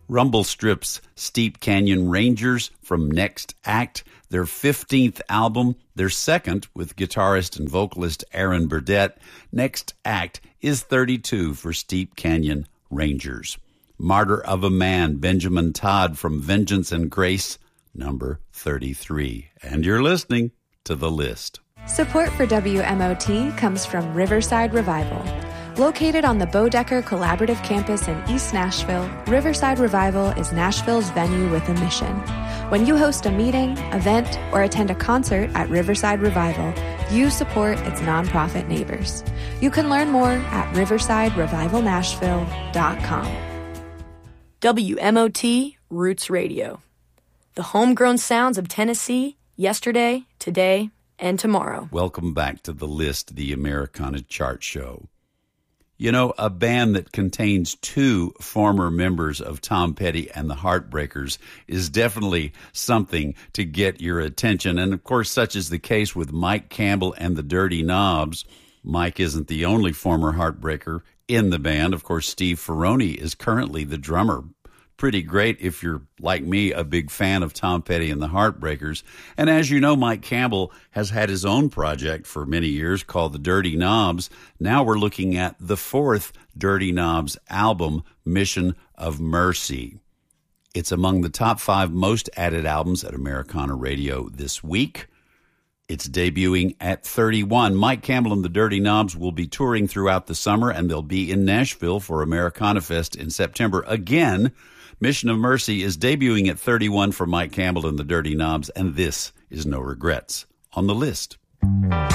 Rumble Strip's Steep Canyon Rangers from Next Act, their 15th album, their second with guitarist and vocalist Aaron Burdett. Next Act is 32 for Steep Canyon Rangers. Martyr of a Man, Benjamin Todd from Vengeance and Grace, number 33. And you're listening to The List. Support for WMOT comes from Riverside Revival. Located on the Bodecker Collaborative Campus in East Nashville, Riverside Revival is Nashville's venue with a mission. When you host a meeting, event, or attend a concert at Riverside Revival, you support its nonprofit neighbors. You can learn more at riversiderevivalnashville.com. WMOT Roots Radio. The homegrown sounds of Tennessee, yesterday, today, and tomorrow. Welcome back to The List, the Americana chart show. You know, a band that contains two former members of Tom Petty and the Heartbreakers is definitely something to get your attention. And, of course, such is the case with Mike Campbell and the Dirty Knobs. Mike isn't the only former Heartbreaker in the band. Of course, Steve Ferrone is currently the drummer. Pretty great if you're, like me, a big fan of Tom Petty and the Heartbreakers. And as you know, Mike Campbell has had his own project for many years called the Dirty Knobs. Now we're looking at the fourth Dirty Knobs album, Mission of Mercy. It's among the top 5 most added albums at Americana Radio this week. It's debuting at 31. Mike Campbell and the Dirty Knobs will be touring throughout the summer, and they'll be in Nashville for Americana Fest in September again. Mission of Mercy is debuting at 31 for Mike Campbell and the Dirty Knobs, and this is No Regrets on The List.